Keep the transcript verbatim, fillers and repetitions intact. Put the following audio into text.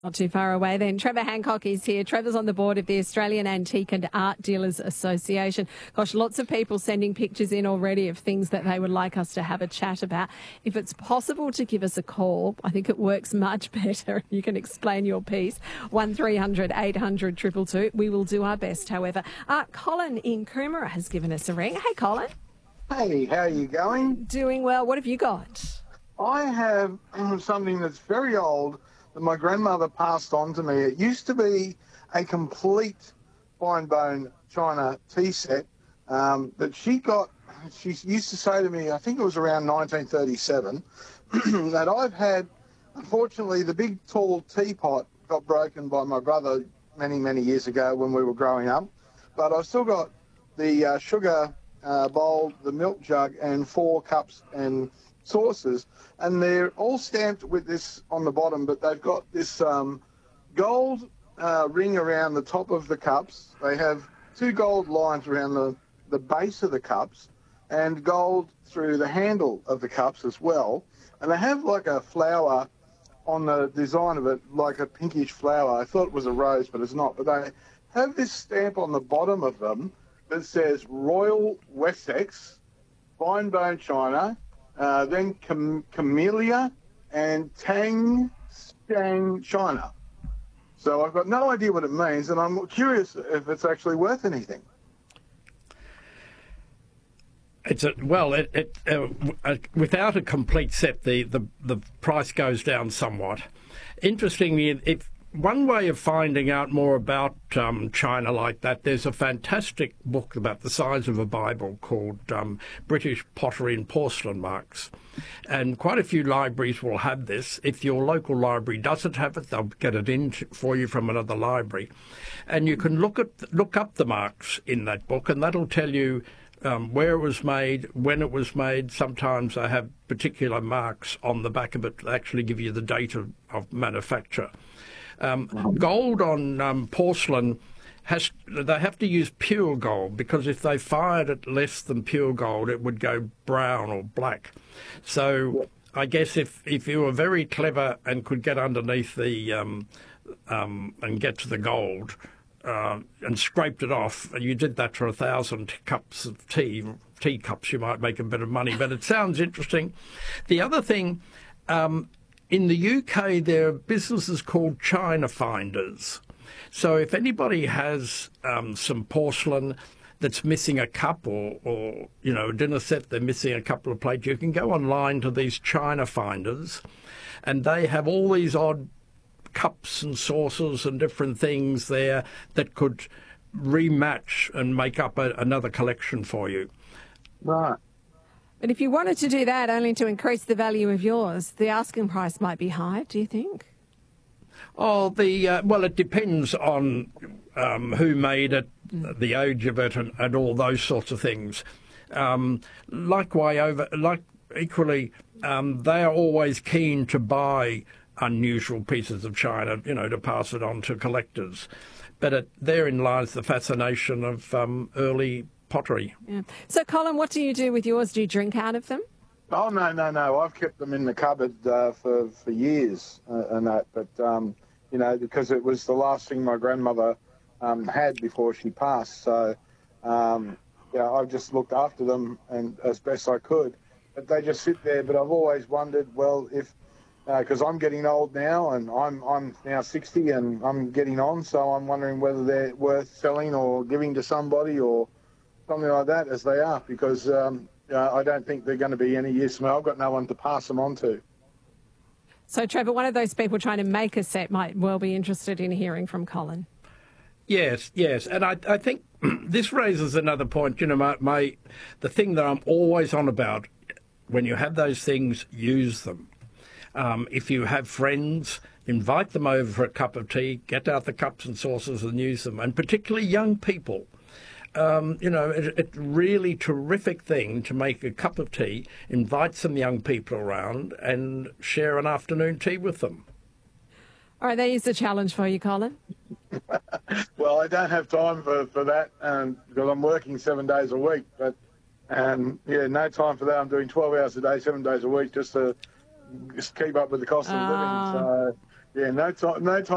Not too far away then. Trevor Hancock is here. Trevor's on the board of the Australian Antique and Art Dealers Association. Gosh, lots of people sending pictures in already of things that they would like us to have a chat about. If it's possible to give us a call, I think it works much better. You can explain your piece. one three hundred eight hundred two two two. We will do our best, however. Uh, Colin in Coomera has given us a ring. Hey, Colin. Hey, how are you going? Doing well. What have you got? I have something that's very old that my grandmother passed on to me. It used to be a complete fine bone china tea set um, that she got. She used to say to me, I think it was around nineteen thirty-seven, that I've had, unfortunately, the big tall teapot got broken by my brother many, many years ago when we were growing up. But I've still got the uh, sugar uh, bowl, the milk jug, and four cups and saucers, and they're all stamped with this on the bottom, but they've got this um, gold uh, ring around the top of the cups. They have two gold lines around the, the base of the cups and gold through the handle of the cups as well. And they have like a flower on the design of it, like a pinkish flower. I thought it was a rose, but it's not. But they have this stamp on the bottom of them that says Royal Wessex, Fine Bone China, Uh, then Cam- Camellia and Tang Stang China. So I've got no idea what it means, and I'm curious if it's actually worth anything. It's a, well, it, it uh, uh, without a complete set, the, the, the price goes down somewhat. Interestingly, if one way of finding out more about um, China like that, there's a fantastic book about the size of a Bible called um, British Pottery and Porcelain Marks. And quite a few libraries will have this. If your local library doesn't have it, they'll get it in for you from another library. And you can look at look up the marks in that book, and that'll tell you um, where it was made, when it was made. Sometimes they have particular marks on the back of it that actually give you the date of, of manufacture. Um, gold on um, porcelain, has they have to use pure gold, because if they fired it less than pure gold, it would go brown or black. So I guess if, if you were very clever and could get underneath the um, um, and get to the gold uh, and scraped it off, and you did that for a thousand cups of tea, teacups, you might make a bit of money. But it sounds interesting. The other thing, Um, in the U K, there are businesses called China Finders. So if anybody has um, some porcelain that's missing a cup or, or, you know, a dinner set, they're missing a couple of plates, you can go online to these China Finders, and they have all these odd cups and saucers and different things there that could rematch and make up a, another collection for you. Right. But if you wanted to do that only to increase the value of yours, the asking price might be high, do you think? Oh, the uh, well, it depends on um, who made it, mm. the age of it, and, and all those sorts of things. Um, likewise, over like equally, um, they are always keen to buy unusual pieces of china, you know, to pass it on to collectors. But it, therein lies the fascination of um, early pottery. Yeah. So, Colin, what do you do with yours? Do you drink out of them? Oh, no, no, no. I've kept them in the cupboard uh, for, for years uh, and that. But, um, you know, because it was the last thing my grandmother um, had before she passed. So, um, yeah, I've just looked after them and as best I could. But they just sit there. But I've always wondered, well, if, because uh, I'm getting old now and I'm I'm now sixty and I'm getting on. So I'm wondering whether they're worth selling or giving to somebody or something like that, as they are, because um, uh, I don't think they're going to be any use to me. I've got no one to pass them on to. So, Trevor, one of those people trying to make a set might well be interested in hearing from Colin. Yes, yes, and I, I think this raises another point. You know, my, my the thing that I'm always on about, when you have those things, use them. Um, if you have friends, invite them over for a cup of tea, get out the cups and saucers and use them, and particularly young people. Um, you know, it's it, a really terrific thing to make a cup of tea, invite some young people around and share an afternoon tea with them. All right, there's the challenge for you, Colin. Well, I don't have time for, for that um, because I'm working seven days a week. But, um, yeah, no time for that. I'm doing twelve hours a day, seven days a week just to just keep up with the cost of Uh... living. So, yeah, no time, no time.